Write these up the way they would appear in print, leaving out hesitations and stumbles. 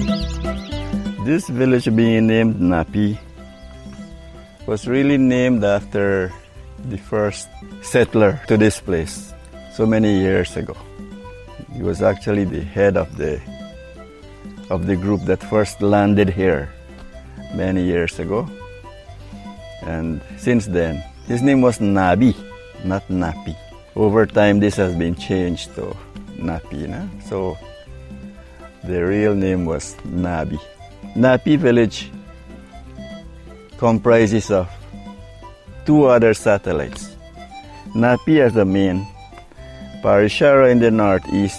This village being named Napi was really named after the first settler to this place so many years ago. He was actually the head of the group that first landed here many years ago. And since then, his name was Nabi, not Napi. Over time, this has been changed to Napi. So the real name was Nabi. Napi village comprises of two other satellites. Napi as the main, Parishara in the northeast,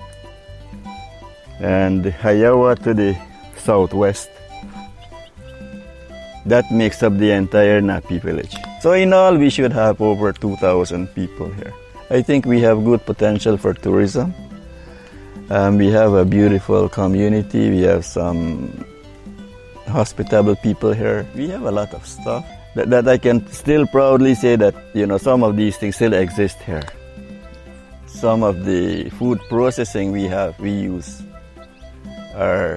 and Hayawa to the southwest. That makes up the entire Napi village. So in all, we should have over 2,000 people here. I think we have good potential for tourism. We have a beautiful community. We have some hospitable people here. We have a lot of stuff that I can still proudly say that, some of these things still exist here. Some of the food processing we use are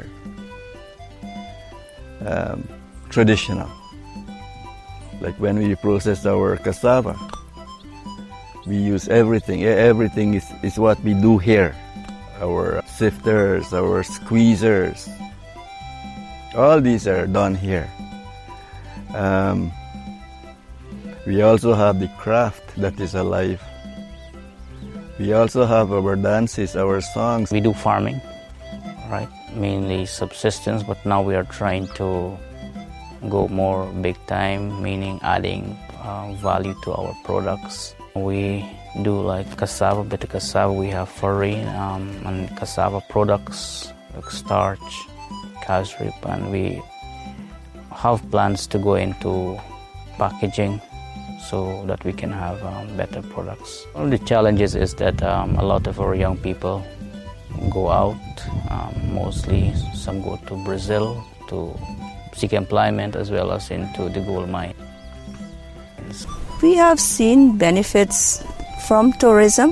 traditional. Like when we process our cassava, we use everything. Everything is what we do here. Our sifters, our squeezers, all these are done here. We also have the craft that is alive. We also have our dances, our songs. We do farming, right? Mainly subsistence, but now we are trying to go more big time, meaning adding value to our products. We do like cassava, bitter cassava. We have farine and cassava products like starch, casrip, and we have plans to go into packaging so that we can have better products. One of the challenges is that a lot of our young people go out, mostly some go to Brazil to seek employment as well as into the gold mine. We have seen benefits from tourism.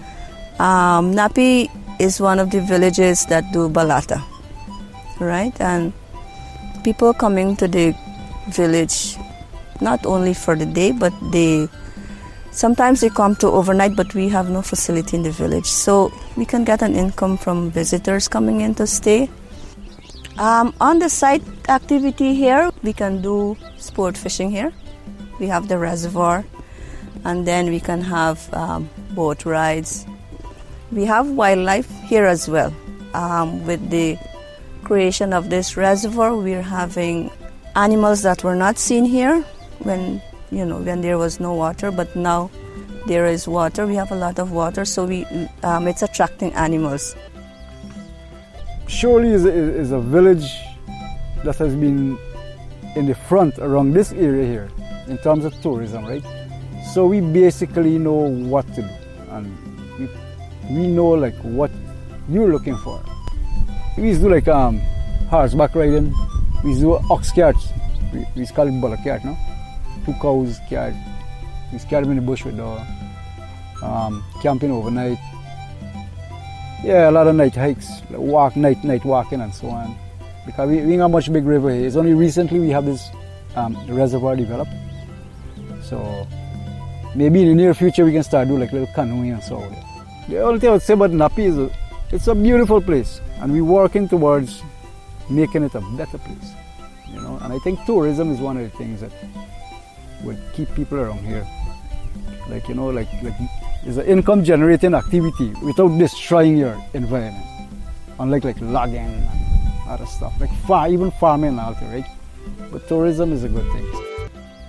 Napi is one of the villages that do balata, right? And people coming to the village not only for the day, but sometimes they come to overnight, but we have no facility in the village. So we can get an income from visitors coming in to stay. On the site activity here, we can do sport fishing here. We have the reservoir, and then we can have boat rides. We have wildlife here as well. With the creation of this reservoir, we're having animals that were not seen here when there was no water, but now there is water. We have a lot of water, so it's attracting animals. Surely is a village that has been in the front around this area here in terms of tourism, right? So we basically know what to do, and we know like what you're looking for. We used to do like horseback riding. We used to do ox carts. We used to call it bullock cart, no? 2 cows cart. We used to carry them in the bush with the camping overnight. Yeah, a lot of night hikes, night walking and so on. Because we ain't got much big river here. It's only recently we have this reservoir developed. So maybe in the near future we can start doing like little canoeing and so on. The only thing I would say about Napi is it's a beautiful place, and we're working towards making it a better place. And I think tourism is one of the things that will keep people around here. Like it's an income generating activity without destroying your environment. Unlike logging and other stuff, like even farming and all that, right? But tourism is a good thing.